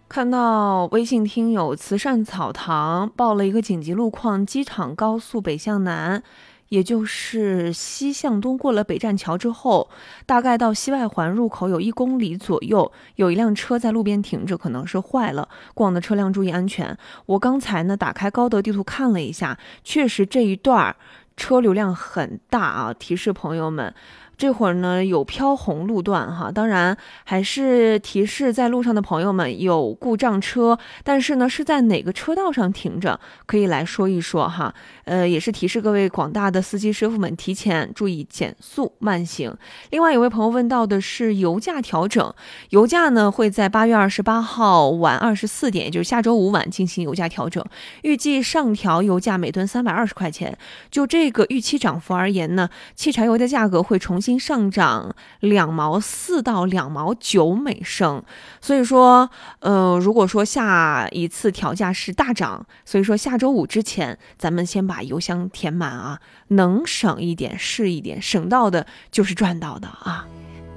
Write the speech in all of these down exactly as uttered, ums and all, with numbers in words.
看到微信听友慈善草堂报了一个紧急路况，机场高速北向南，也就是西向东过了北站桥之后，大概到西外环入口有一公里左右，有一辆车在路边停着，可能是坏了，过往的车辆注意安全。我刚才呢打开高德地图看了一下，确实这一段车流量很大啊，提示朋友们。这会儿呢有飘红路段哈，当然还是提示在路上的朋友们有故障车，但是呢是在哪个车道上停着，可以来说一说哈。呃，也是提示各位广大的司机师傅们提前注意减速慢行。另外有位朋友问到的是油价调整，油价呢会在八月二十八号晚二十四点，也就是下周五晚进行油价调整，预计上调油价每吨三百二十块钱。就这个预期涨幅而言呢，汽柴油的价格会重新新上涨两毛四到两毛九每升，所以说，呃，如果说下一次调价是大涨，所以说下周五之前，咱们先把油箱填满啊，能省一点是一点，省到的就是赚到的啊。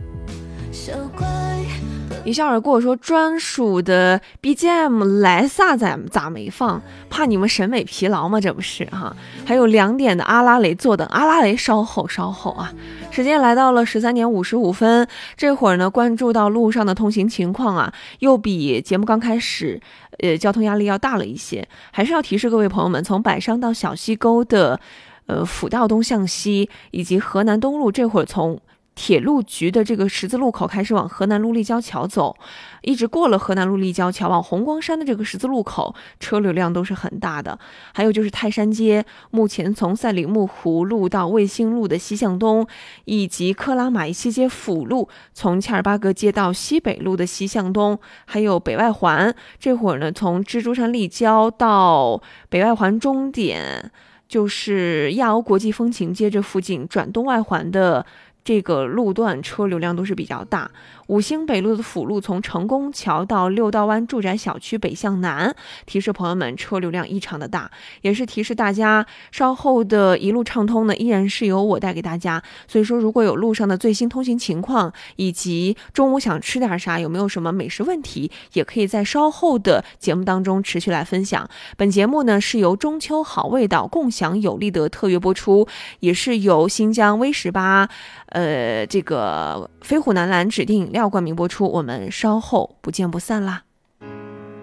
一笑而过说专属的 B G M 来撒咋咋没放？怕你们审美疲劳吗？这不是哈。还有两点的阿拉蕾坐等，阿拉蕾稍后稍后啊。时间来到了十三点五十五分，这会儿呢关注到路上的通行情况啊，又比节目刚开始呃交通压力要大了一些，还是要提示各位朋友们，从百商到小西沟的呃辅道东向西，以及河南东路这会儿从铁路局的这个十字路口开始往河南陆立交桥走，一直过了河南陆立交桥往红光山的这个十字路口，车流量都是很大的。还有就是泰山街，目前从赛里木湖路到卫星路的西向东，以及克拉玛依西街辅路从恰尔巴格街到西北路的西向东，还有北外环，这会儿呢从蜘蛛山立交到北外环终点，就是亚欧国际风情街这附近转东外环的这个路段车流量都是比较大。五星北路的辅路从成功桥到六道湾住宅小区北向南，提示朋友们车流量异常的大，也是提示大家稍后的一路畅通呢依然是由我带给大家。所以说如果有路上的最新通行情况，以及中午想吃点啥，有没有什么美食问题，也可以在稍后的节目当中持续来分享。本节目呢是由中秋好味道共享有利的特约播出，也是由新疆 V 十八呃这个飞虎男篮指定饮料冠名播出，我们稍后不见不散啦。